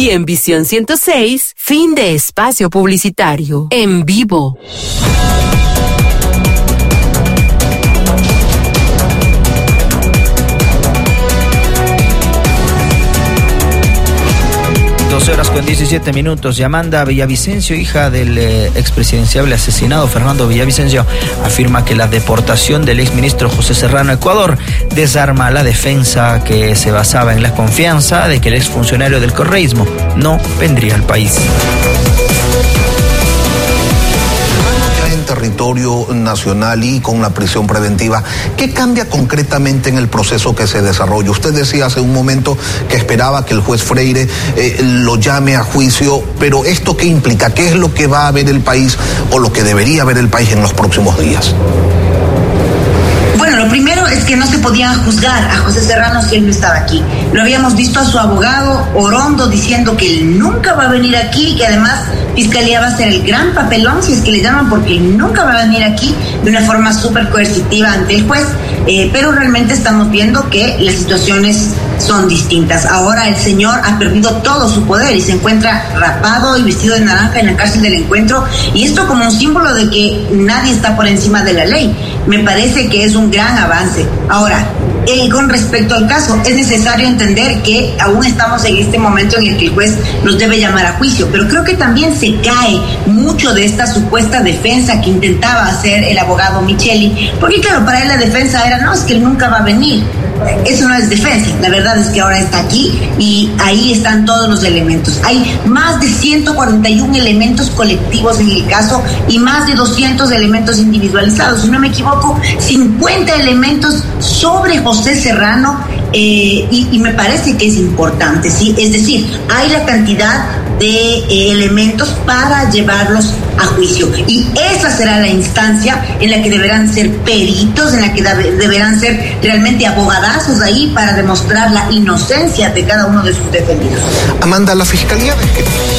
Y en Visión 106, fin de espacio publicitario. En vivo. Horas con 17 minutos. Yamanda Villavicencio, hija del expresidenciable asesinado Fernando Villavicencio, afirma que la deportación del exministro José Serrano a Ecuador desarma la defensa que se basaba en la confianza de que el exfuncionario del correísmo no vendría al país. Territorio nacional y con la prisión preventiva, ¿qué cambia concretamente en el proceso que se desarrolla? Usted decía hace un momento que esperaba que el juez Freire lo llame a juicio, pero ¿esto qué implica? ¿Qué es lo que va a ver el país o lo que debería ver el país en los próximos días? Bueno, lo primero es que no se podía juzgar a José Serrano si él no estaba aquí. Lo habíamos visto a su abogado Orondo diciendo que él nunca va a venir aquí, que además Fiscalía va a hacer el gran papelón, si es que le llaman, porque él nunca va a venir aquí, de una forma súper coercitiva ante el juez, pero realmente estamos viendo que las situaciones son distintas. Ahora el señor ha perdido todo su poder y se encuentra rapado y vestido de naranja en la cárcel del Encuentro, y esto como un símbolo de que nadie está por encima de la ley. Me parece que es un gran avance. Ahora, con respecto al caso, es necesario entender que aún estamos en este momento en el que el juez nos debe llamar a juicio, pero creo que también se cae mucho de esta supuesta defensa que intentaba hacer el abogado Micheli, porque claro, para él la defensa era, no, es que él nunca va a venir. Eso no es defensa, la verdad es que ahora está aquí y ahí están todos los elementos. Hay más de 141 elementos colectivos en el caso y más de 200 elementos individualizados. Si no me equivoco, 50 elementos sobre José Serrano y me parece que es importante, ¿sí? Es decir, hay la cantidad de elementos para llevarlos a juicio y esa será la instancia en la que deberán ser peritos, en la que deberán ser realmente abogadazos ahí para demostrar la inocencia de cada uno de sus defendidos. Amanda, la Fiscalía